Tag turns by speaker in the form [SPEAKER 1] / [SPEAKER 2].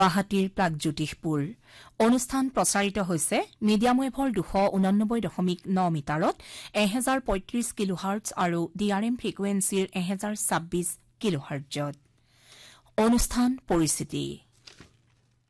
[SPEAKER 1] গুৱাহাটীৰ প্ৰাগজ্যোতিষপুৰ অনুষ্ঠান প্ৰচাৰিত হৈছে মিডিয়াম ৱেভৰ 289.9 মিটাৰত 1035 কিলোহাৰ্টজ আৰু ডিআৰএম ফ্ৰিকুৱেন্সিৰ 1026 কিলোহাৰ্টজত অনুষ্ঠান পৰিস্থিতি